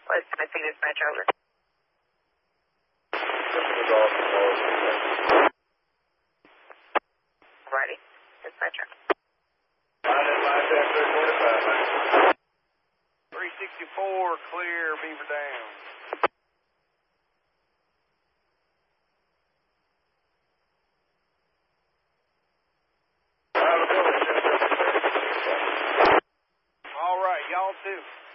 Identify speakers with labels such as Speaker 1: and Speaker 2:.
Speaker 1: West Tennessee dispatch, over. Righty, dispatcher.
Speaker 2: 364, clear, Beaver Dam. All right, y'all too.